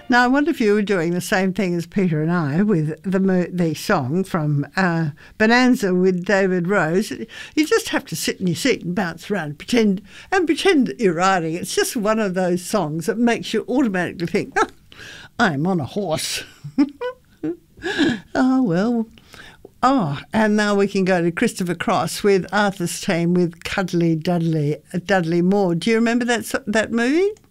Now, I wonder if you were doing the same thing as Peter and I with the song from Bonanza with David Rose. You just have to sit in your seat and bounce around and pretend that you're riding. It's just one of those songs that makes you automatically think, oh, I'm on a horse. Oh, well. Oh, and now we can go to Christopher Cross with Arthur's Team with Cuddly Dudley Moore. Do you remember that movie?